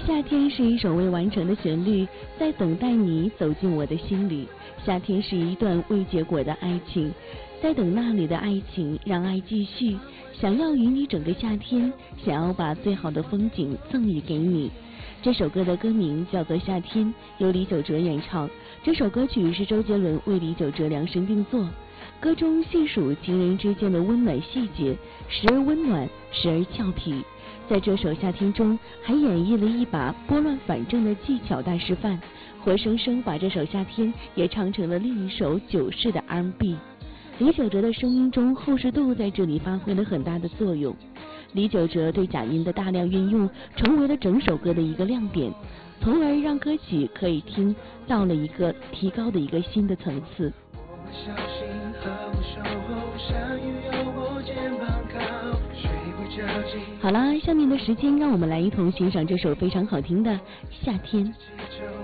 夏天是一首未完成的旋律，在等待你走进我的心里。夏天是一段未结果的爱情，在等那里的爱情，让爱继续。想要与你整个夏天，想要把最好的风景赠予给你。这首歌的歌名叫做《夏天》，由李玖哲演唱。这首歌曲是周杰伦为李玖哲量身定做。歌中细数情人之间的温暖细节，时而温暖，时而俏皮。在这首《夏天》中，还演绎了一把拨乱反正的技巧大示范，活生生把这首《夏天》也唱成了另一首九式的 R&B。李玖哲的声音中厚实度在这里发挥了很大的作用。李玖哲对假音的大量运用，成为了整首歌的一个亮点，从而让歌曲可以听到了一个提高的一个新的层次。好啦，下面的时间让我们来一同欣赏这首非常好听的《夏天》。